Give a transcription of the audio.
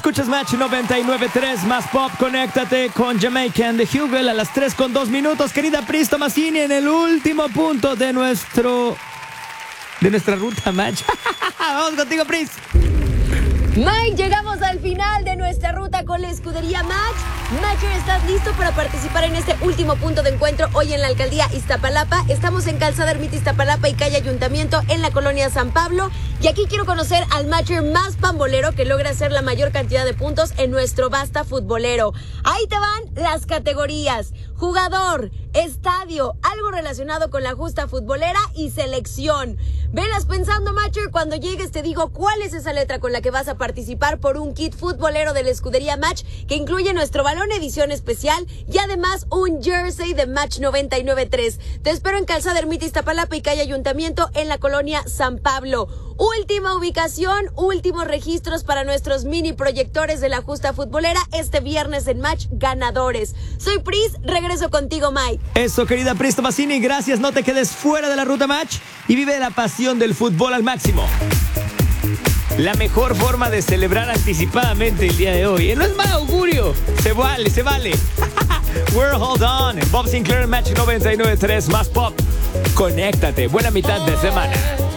Escuchas Match 99.3 más pop. Conéctate con Jamaican de Hugel a las 3:02. Querida Pris Tomasini, en el último punto de nuestra ruta Match. Vamos contigo, Pris. Mike, llegamos al final de nuestra ruta con la escudería Match. Matcher, ¿estás listo para participar en este último punto de encuentro hoy en la alcaldía Iztapalapa? Estamos en Calzada Ermita Iztapalapa y calle Ayuntamiento en la colonia San Pablo. Y aquí quiero conocer al Matcher más pambolero que logra hacer la mayor cantidad de puntos en nuestro Basta Futbolero. Ahí te van las categorías: jugador, estadio, algo relacionado con la justa futbolera y selección. Velas pensando, Matcher, cuando llegues te digo cuál es esa letra con la que vas a participar por un kit futbolero de la escudería Match que incluye nuestro balón edición especial y además un jersey de Match 99.3. Te espero en Calzada Ermita Iztapalapa y calle Ayuntamiento en la colonia San Pablo. Última ubicación, últimos registros para nuestros mini proyectores de la justa futbolera este viernes en Match ganadores. Soy Pris, regreso contigo, Mike. Eso, querida Pris Tomasini, gracias. No te quedes fuera de la ruta Match y vive la pasión del fútbol al máximo. La mejor forma de celebrar anticipadamente el día de hoy. No es mal augurio. Se vale, se vale. We're hold on. Bob Sinclair, Match 99.3 más pop. Conéctate. Buena mitad de semana.